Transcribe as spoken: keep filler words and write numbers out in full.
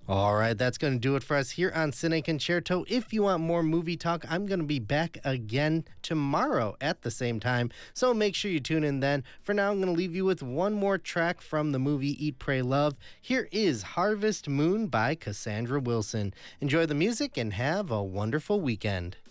All right, that's going to do it for us here on Cine Concerto. If you want more movie talk, I'm going to be back again tomorrow at the same time, so make sure you tune in then. For now, I'm going to leave you with one more track from the movie Eat, Pray, Love. Here is Harvest Moon by Cassandra Wilson. Enjoy the music and have a wonderful weekend.